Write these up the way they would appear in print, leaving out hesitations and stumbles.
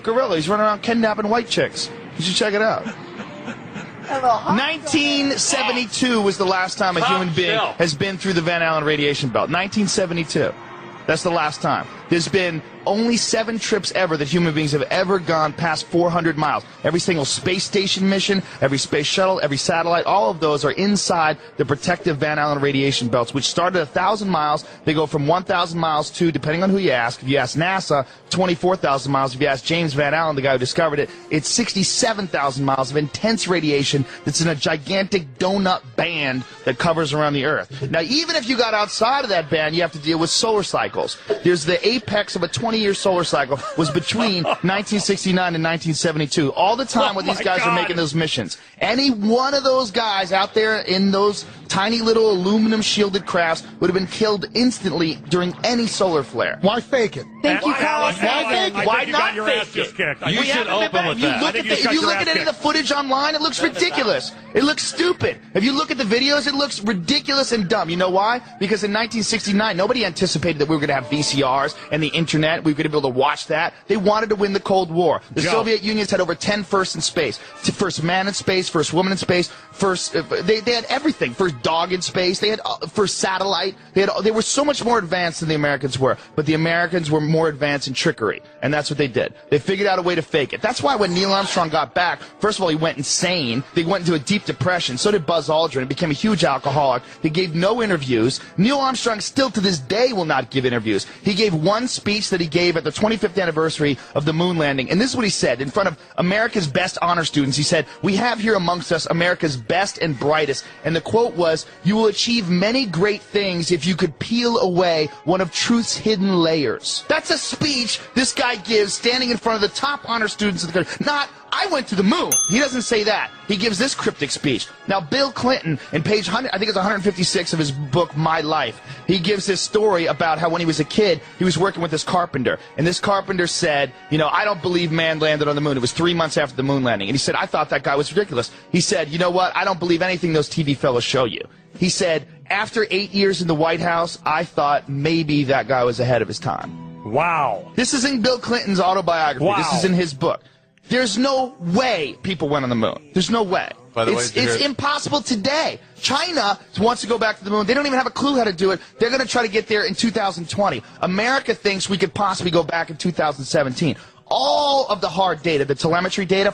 gorilla. He's running around kidnapping white chicks. You should check it out. 1972 was the last time a human being has been through the Van Allen radiation belt. 1972. That's the last time. There's been only 7 trips ever that human beings have ever gone past 400 miles. Every single space station mission, every space shuttle, every satellite, all of those are inside the protective Van Allen radiation belts, which start at 1,000 miles. They go from 1,000 miles to, depending on who you ask, if you ask NASA, 24,000 miles. If you ask James Van Allen, the guy who discovered it, it's 67,000 miles of intense radiation that's in a gigantic donut band that covers around the Earth. Now, even if you got outside of that band, you have to deal with solar cycles. There's the apex of a 20-year solar cycle was between 1969 and 1972. All the time when these guys are making those missions. Any one of those guys out there in those tiny little aluminum-shielded crafts would have been killed instantly during any solar flare. Why fake it? Thank you, Carlos. Why not fake it? You should open with that. If you look at any of the footage online, it looks ridiculous. It looks stupid. If you look at the videos, it looks ridiculous and dumb. You know why? Because in 1969, nobody anticipated that we were going to have VCRs and the internet. We were going to be able to watch that. They wanted to win the Cold War. The Soviet Union's had over 10 firsts in space. First man in space, first woman in space, first they had everything. First dog in space. They had first satellite. They were so much more advanced than the Americans were. But the Americans were more advanced in trickery, and that's what they did. They figured out a way to fake it. That's why when Neil Armstrong got back, first of all, he went insane. They went into a deep depression. So did Buzz Aldrin. He became a huge alcoholic. He gave no interviews. Neil Armstrong still to this day will not give interviews. He gave one speech that he gave at the 25th anniversary of the moon landing, and this is what he said in front of America's best honor students. He said, "We have here amongst us America's best and brightest," and the quote was, "You will achieve many great things if you could peel away one of truth's hidden layers." That's a speech this guy gives standing in front of the top honor students of the country. Not, "I went to the moon." He doesn't say that. He gives this cryptic speech. Now, Bill Clinton, in page 100, I think it's 156 of his book, My Life, he gives this story about how when he was a kid, he was working with this carpenter. And this carpenter said, you know, "I don't believe man landed on the moon." It was 3 months after the moon landing. And he said, "I thought that guy was ridiculous." He said, "You know what? I don't believe anything those TV fellows show you." He said, "After 8 years in the White House, I thought maybe that guy was ahead of his time." Wow. This is in Bill Clinton's autobiography. Wow. This is in his book. There's no way people went on the moon. There's no way. By the way, it's impossible today. China wants to go back to the moon. They don't even have a clue how to do it. They're going to try to get there in 2020. America thinks we could possibly go back in 2017. All of the hard data, the telemetry data,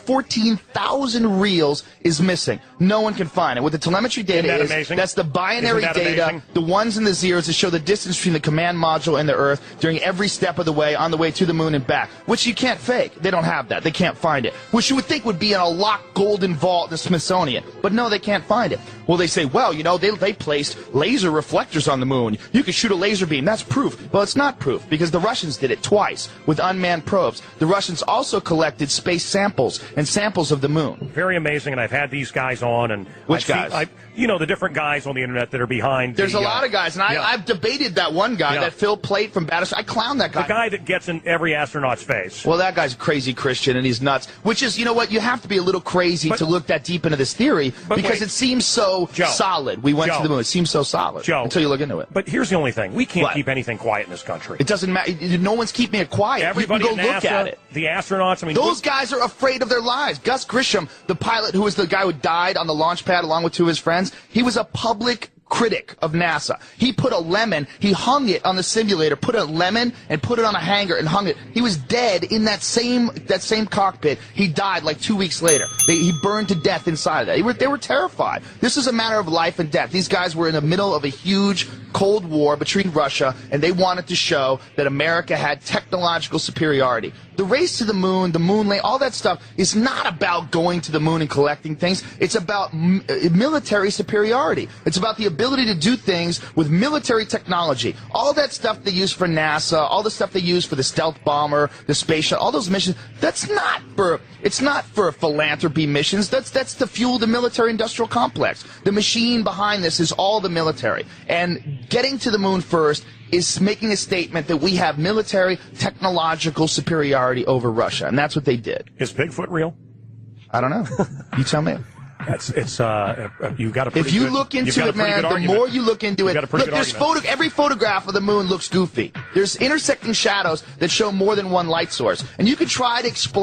14,000 reels is missing. No one can find it. What the telemetry data is, that's the binary data, the ones and the zeros that show the distance between the command module and the Earth during every step of the way, on the way to the moon and back, which you can't fake. They don't have that. They can't find it, which you would think would be in a locked golden vault in the Smithsonian. But no, they can't find it. Well, they say, well, you know, they placed laser reflectors on the moon. You could shoot a laser beam. That's proof. Well, it's not proof, because the Russians did it twice with unmanned probes. The Russians also collected space samples and samples of the moon. Very amazing, and I've had these guys on. And which guys? You know, the different guys on the internet that are behind. There's a lot of guys, and I've debated that one guy, that Phil Plait from Battlestar. I clown that guy. The guy that gets in every astronaut's face. Well, that guy's a crazy Christian, and he's nuts. Which is, you know what, you have to be a little crazy to look that deep into this theory, because it seems so solid. We went to the moon. It seems so solid until you look into it. But here's the only thing. We can't keep anything quiet in this country. It doesn't matter. No one's keeping it quiet. Everybody you can go look at it. The astronauts, I mean, those guys are afraid of their lives. Gus Grisham, the pilot who was the guy who died on the launch pad along with 2 of his friends, he was a public critic of NASA. He put a lemon, he hung it on the simulator, put a lemon and put it on a hanger and hung it. He was dead in that same cockpit. He died like 2 weeks later. He burned to death inside of that. They were terrified. This is a matter of life and death. These guys were in the middle of a huge Cold War between Russia, and they wanted to show that America had technological superiority. The race to the moon landing, all that stuff is not about going to the moon and collecting things. It's about military superiority. It's about the ability to do things with military technology. All that stuff they use for NASA, all the stuff they use for the stealth bomber, the space shuttle, all those missions, it's not for philanthropy missions. That's to fuel the military-industrial complex. The machine behind this is all the military. And getting to the moon first is making a statement that we have military technological superiority over Russia, and that's what they did. Is Bigfoot real? I don't know. You tell me. You've got a pretty If you good, look into it, man, the more you look into it, look, there's every photograph of the moon looks goofy. There's intersecting shadows that show more than one light source, and you could try to explain